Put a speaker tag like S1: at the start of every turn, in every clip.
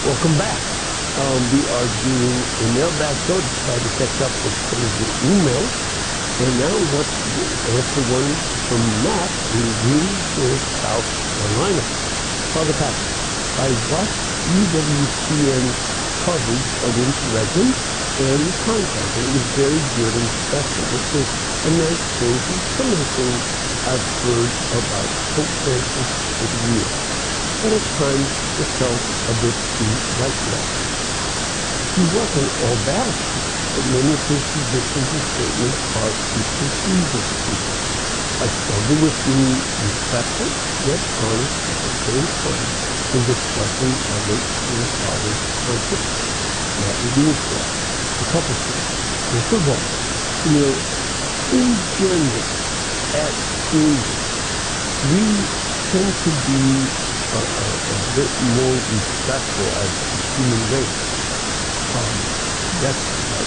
S1: Welcome back. We are doing a mailbag show to try to catch up with some of your emails. And now we want to answer one from Matt in Greensboro, South Carolina. Father Patrick, I watched EWTN coverage of insurrection and the content, and it was very good and special. This was a nice change from some of the things I've heard about Pope Francis over the years. But at times it felt a bit too whitewashed. He wasn't all bad, but many of his positions and statements caused deep confusion for people. I struggle with being respectful yet honest at the same time in discussing our late Holy Father's pontificate. That would be interesting. A couple things. First of all, in general, at English, we tend to be a bit more respectful as a human race. That's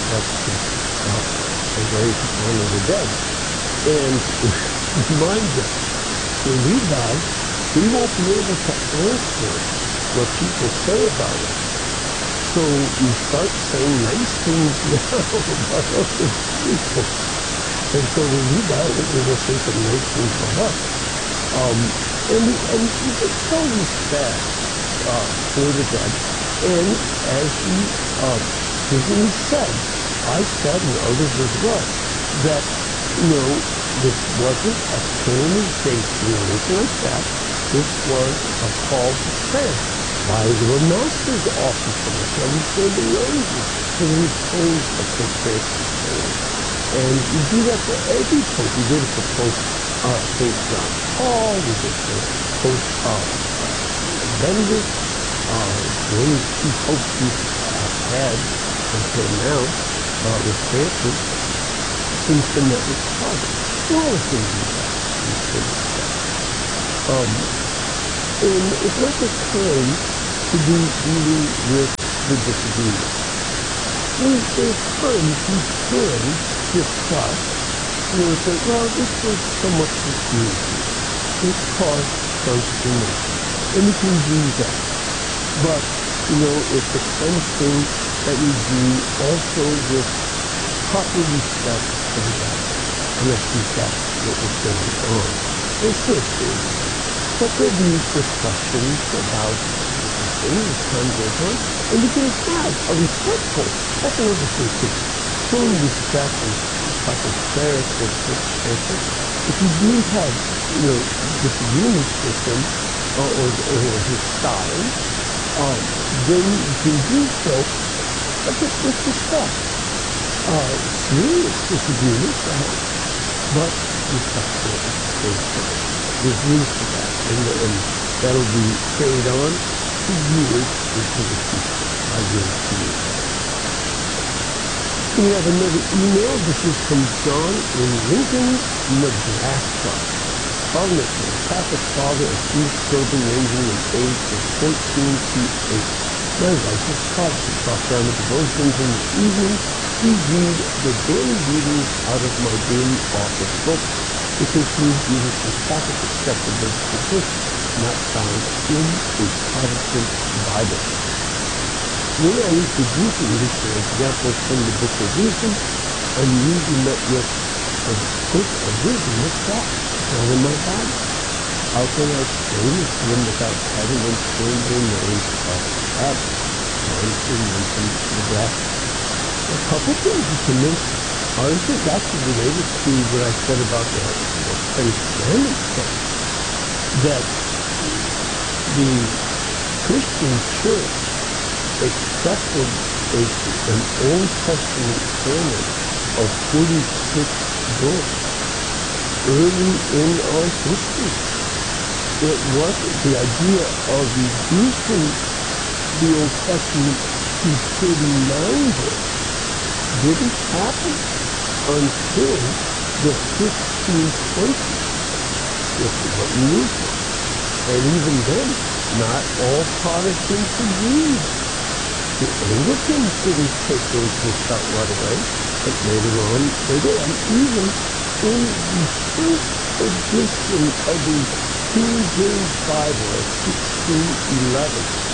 S1: a way to honor the dead. And remind us, when we die, we won't be able to answer what people say about us. So we start saying nice things now about other people. And so when we die, we will say some nice things about us. And we just show respect for the dead. And as he originally said, I said, and others as well, that, this wasn't a canonization or anything like that. This was a call to prayer by the master's office of the Seventh Day Roses for the repose of Pope Francis' soul. And we do that for every pope. We did it for Pope St. John Paul. We did it for Pope Benedict. The only two popes we've had until now with Francis since the network started. All the things we have we should respect. And it's not the time to be dealing with the disagreement. There's times we can discuss, say, well, this was somewhat confusing. It caused consternation. And we can do that. But, it's the kind of thing that we do also with proper respect for the God. And I think that's what was going on. And still doing it. But there'll be discussions about different things as time goes on. And we can have a respectful, that's another thing too. Showing respect and proper prayer for Pope Francis. If you do have, disagreements with him or his style, then you can do so with respect. Serious disagreements, perhaps, but respectful at the same time. There's room for that, and that'll be carried on for years into the future. I guarantee you that. We have another email. This is from John in Lincoln, Nebraska. Father Mitchell, Catholic father of 3 children ranging in age from 14 to 8. My wife is Protestant. Talk down the devotions in the evening. We read the daily readings out of my daily office book, which includes readings from Catholic accepted biblical books not found in a Protestant Bible. When I introduce a reading, for example, from the Book of Wisdom, I'm usually met with the Book of Wisdom. What's that? It's not in my Bible. How can I explain this to them without having them change their names of Adam? John in Lincoln, Nebraska. A couple things you can mention. I think that's related to what I said about the Ten Commandments text. That the Christian church accepted an Old Testament canon of 46 books early in our history. It wasn't the idea of reducing the Old Testament to 39 books. Didn't happen until the 1520s with Martin Luther. And even then, not all Protestants agreed. The Anglicans didn't take those books out right away, but later on they did. And even in the first edition of the King James Bible of 1611,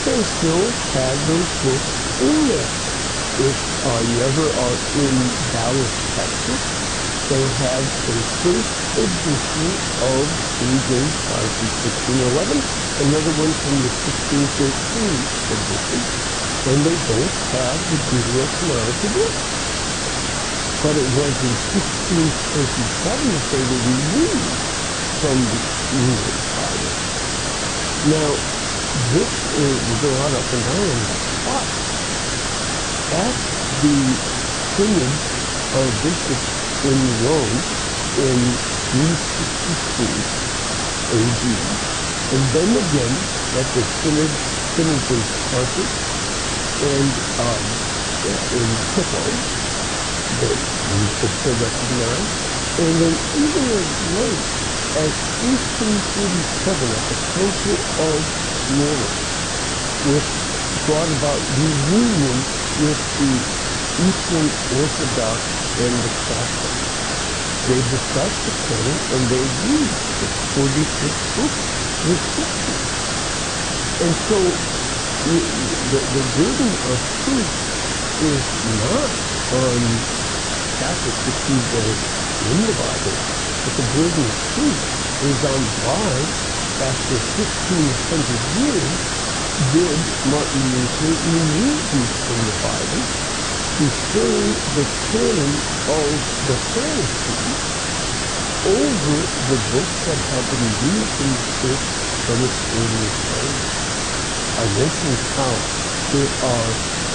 S1: they still have those books in there. If you ever are in Dallas, Texas, they have a first edition of King James Bible 1611, another one from the 1613 edition, and they both have the Deuterocanonical book. But it was in 1627 that they were removed from the English Bible. Now, this is a lot up and down on that, but at the Synod of Bishops in Rome in 362 AD, and then again at the Synods of Carthage and in Hippo, that you could still recognize, and then even as late as 1837 at the Council of Florence, which brought about reunion with the Eastern Orthodox and the Catholics. They discussed the canon and they agreed that 46 books were sufficient. And so the burden of proof is not on Catholics to prove that it's in the Bible, but the burden of proof is on why, after 1,500 years, did Martin Luther remove these from the Bible to serve the canon of the Pharisees over the books that had been used in the church from its earliest times. I mentioned how there are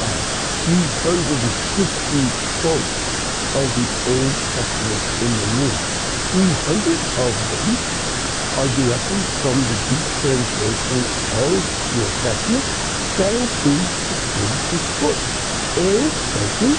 S1: 350 quotes of the Old Testament in the New. 300 of them are directly from the Greek translation of the Old Testament that includes the 46 books. And, frankly,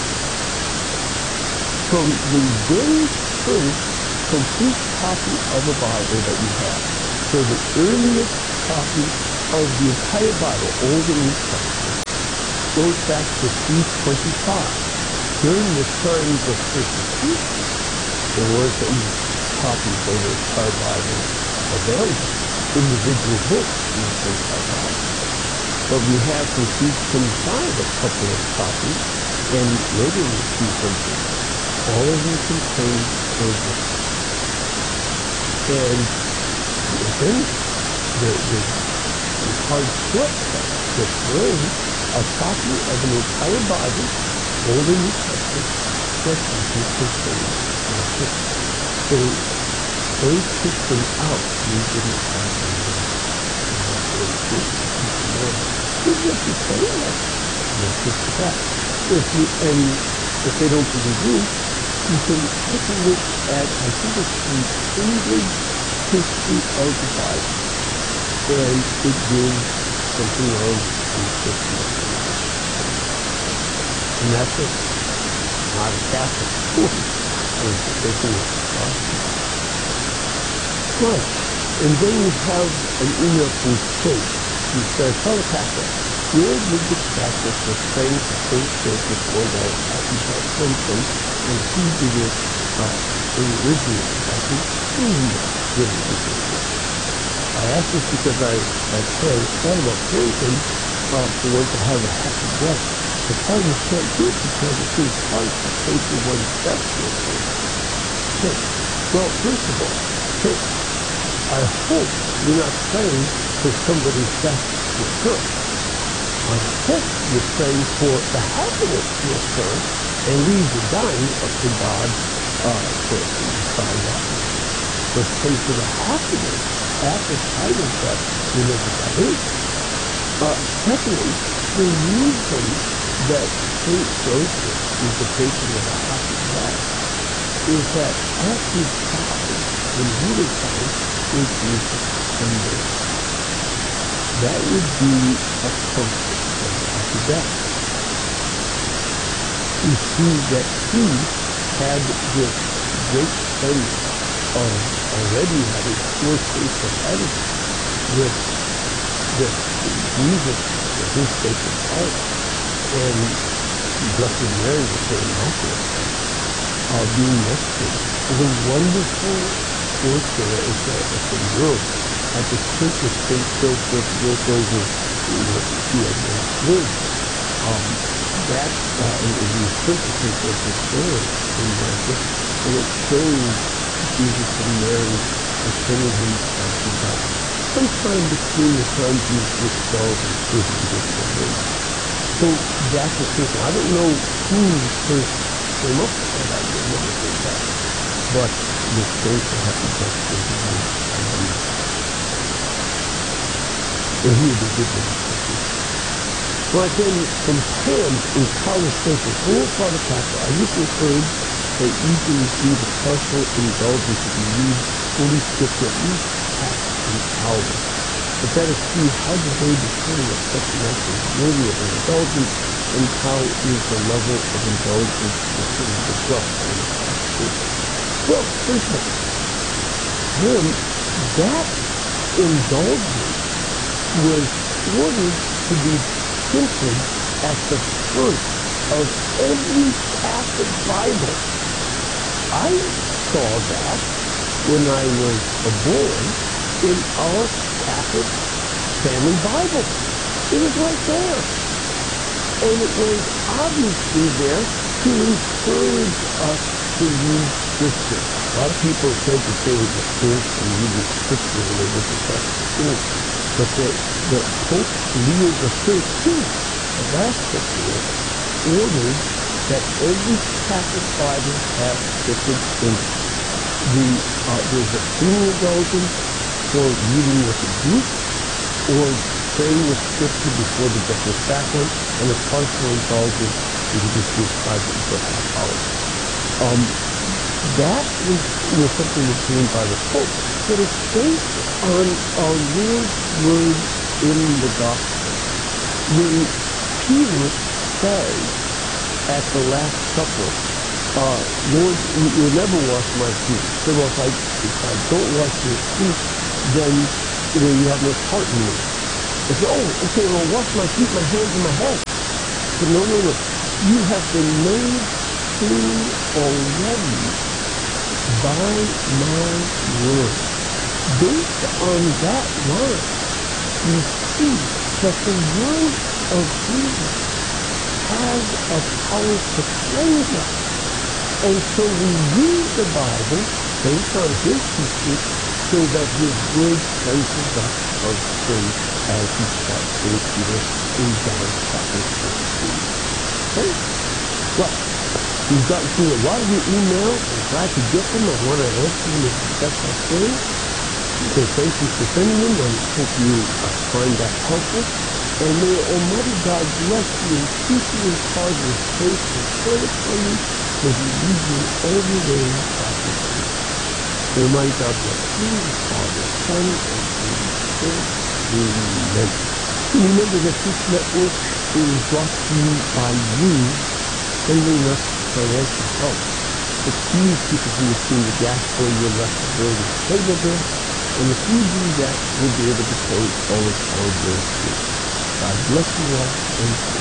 S1: from the very first complete copy of the Bible that we have, so the earliest copy of the entire Bible, Old and New Testament, goes back to 325. During the times of persecution, there wasn't copies of the entire Bible available, individual books in the entire Bible. But we have from 325 a couple of copies, and later in the 200s, all of them contain those books. And then the hard court that brings a copy of an entire Bible, Old and New Testament, that doesn't contain those books. So they took them out. We didn't have them there. And that's very important to keep in mind. Even if you say that, that's just the fact. If they don't believe you can take a look at, I think it's the English history of the Bible, and it gives something of the history of the Bible. And that's it. Not a Catholic school. I was taking it right. And then we have an email from Kate. He says, "Hello, Pastor. Where did the practice of praying to St. Joseph or Lord Happy come from, and who did it originate?" I think really originate. I asked this because I thought about praying him for one to have a happy death. The partners can't do it because it seems hard to pray for one's death real quick. Okay. Well, first of all, okay, I hope you're not praying for somebody's death to occur. I hope you're praying for the happiness to occur and leave the dying up to God to decide that. Let's pray for the happiness at the time of death whenever that is. Secondly, the reason that St. Joseph is the patron of a happy death is that at his side, when he was dying, is Jesus and Mary. That would be a comfort for him after death. We see that he had this great sense of already having a foretaste of heaven with this Jesus, with his sacred heart, and Blessed Mary with her immaculate heart, being next to him. It's a wonderful foretaste. It's a mural at the Church of St. Joseph built over he had no words. That the synthesis of the story in Matthew, and it shows Jesus and Mary attending him as he died. Sometime between the time Jesus was 12 and 30 years old. So that's a thinking. I don't know who first came up with that idea, never heard that. But the saints are happy birthday to you. And he would be good with it. But then from Pam in College Station, hello, Father Pastor, I just encourage that you can receive a partial indulgence if you read Holy Scripture at least half an hour. But that is true. How do they determine that such an act is worthy of an indulgence, and how is the level of indulgence determined as well? Well, first of all, Pam, that indulgence was ordered to be printed at the front of every Catholic Bible. I saw that when I was a boy in our Catholic family Bible. It was right there. And it was obviously there to encourage us to read Scripture. A lot of people said that they were discouraged from reading Scripture when they went to Catholic school. But the Pope Leo XIII, the last Pope Leo, ordered that every Catholic Bible have printed in it. There's a funeral indulgence for reading with the group, or praying with Scripture before the Blessed Sacrament, and a partial indulgence you can just do privately for a half hour. That was something that's given by the Pope, but it's based on our Lord's words in the Gospel. When Peter says at the Last Supper, Lord, you'll never wash my feet. So if I don't wash your feet, then you have no part in me. I said, okay, well, wash my feet, my hands, and my head. But no. You have been made clean already by my word. Based on that word, you see that the word of Jesus has a power to cleanse us. And so we read the Bible based on his teaching so that his word cleanses us of sin, as he taught St. Peter in John chapter 16. Okay? Well, we've gotten through a lot of your emails. I'm glad to get them. I want to answer them as best I can. So thank you for sending them, and hope you find that helpful. And may Almighty God bless you and keep you and cause his face to shine upon you, may he lead you all your days by his grace. Almighty God bless you, the Father, Son, and Holy Spirit. Amen. Remember that this network is brought to you by you sending us financial help. But please keep us in the stream of diaspora, your left burden table bill. And if you do that, we'll be able to pay all of our bills too. God bless you all, and